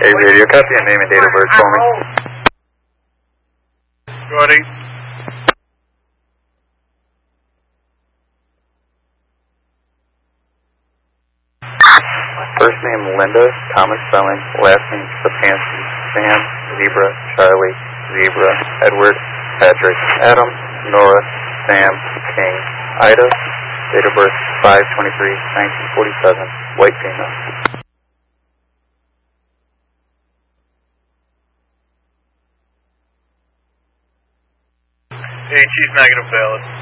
Hey, radio, copy your name and date of birth for me. Ready. First name Linda, common spelling. Last name Stepanski, Sam, Zebra, Charlie, Zebra, Edward, Patrick, Adam, Nora, Sam, King, Ida. Date of birth 5/23/1947. White female. Hey, Chief, negative valid.